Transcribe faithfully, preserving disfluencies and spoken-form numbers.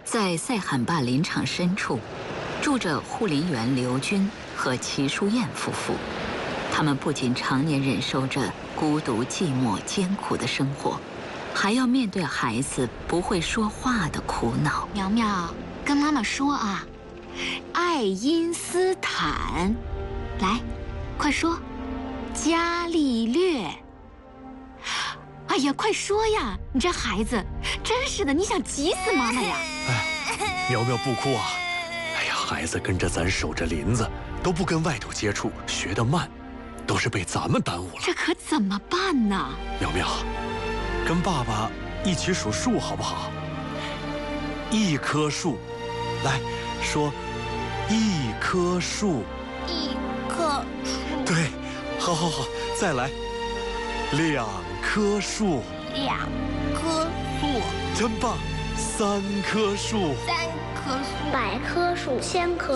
在塞罕坝林场深处，住着护林员刘军和齐淑燕夫妇。他们不仅常年忍受着孤独、寂寞、艰苦的生活，还要面对孩子不会说话的苦恼。 苗苗，跟妈妈说啊，爱因斯坦，来，快说，伽利略。哎呀，快说呀！你这孩子，真是的，你想急死妈妈呀！ 哎，苗苗不哭啊！哎呀，孩子跟着咱守着林子，都不跟外头接触，学得慢，都是被咱们耽误了。 这可怎么办呢？ 苗苗，跟爸爸一起数数好不好？一棵树，来说，一棵树。 一棵树。 对，好好好，再来，两棵树。 两棵树。 真棒，三棵树。 三棵树。 百棵树，千棵